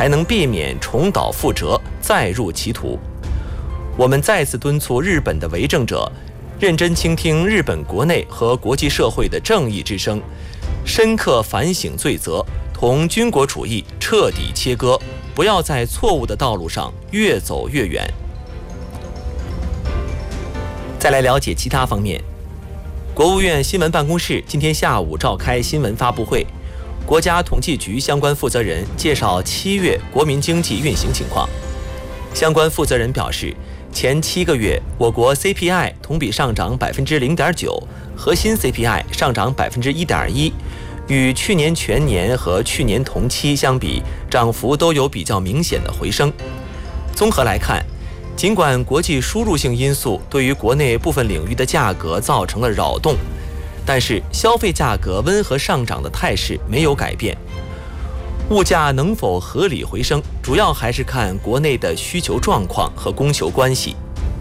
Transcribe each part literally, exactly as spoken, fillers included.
才能避免重蹈覆辙，再入歧途。我们再次敦促日本的为政者认真倾听日本国内和国际社会的正义之声，深刻反省罪责，同军国主义彻底切割，不要在错误的道路上越走越远。再来了解其他方面，国务院新闻办公室今天下午召开新闻发布会，国家统计局相关负责人介绍七月国民经济运行情况。相关负责人表示，前七个月我国 C P I 同比上涨百分之零点九，核心 C P I 上涨百分之一点一，与去年全年和去年同期相比，涨幅都有比较明显的回升。综合来看，尽管国际输入性因素对于国内部分领域的价格造成了扰动，但是消费价格温和上涨的态势没有改变。物价能否合理回升，主要还是看国内的需求状况和供求关系。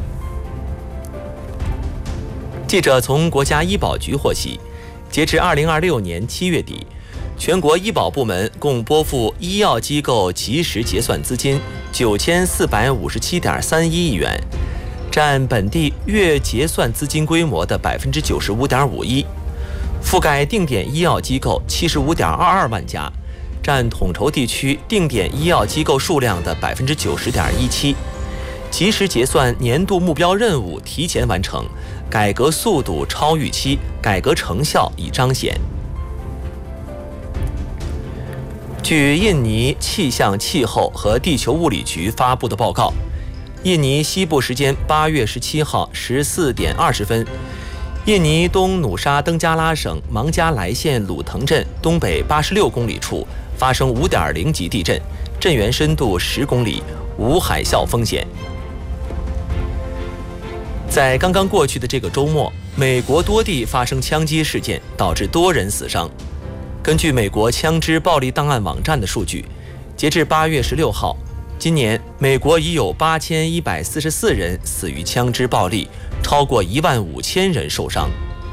记者从国家医保局获悉，截至二零二六年七月底，全国医保部门共拨付医药机构即时结算资金九千四百五十七点三一亿元，占本地月结算资金规模的百分之九十五点五一，覆盖定点医药机构七十五点二二万家，占统筹地区定点医药机构数量的百分之九十点一七。及时结算年度目标任务提前完成，改革速度超预期，改革成效已彰显。据印尼气象气候和地球物理局发布的报告，印尼西部时间八月十七号十四点二十分，印尼东努沙登加拉省芒加莱县鲁腾镇东北八十六公里处发生五点零级地震，震源深度十公里，无海啸风险。在刚刚过去的这个周末，美国多地发生枪击事件，导致多人死伤。根据美国枪支暴力档案网站的数据，截至八月十六号，今年美国已有八千一百四十四人死于枪支暴力，超过一万五千人受伤。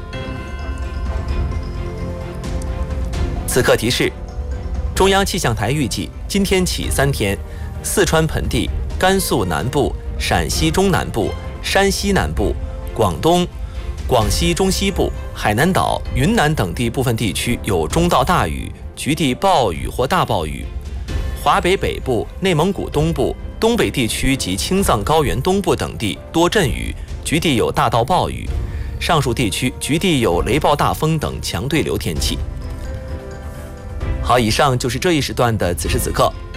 此刻提示：中央气象台预计，今天起三天，四川盆地、甘肃南部、陕西中南部、山西南部、广东、广西中西部、海南岛、云南等地部分地区有中到大雨，局地暴雨或大暴雨；华北北部、内蒙古东部、东北地区及青藏高原东部等地多阵雨，局地有大到暴雨；上述地区局地有雷暴大风等强对流天气。好，以上就是这一时段的此时此刻。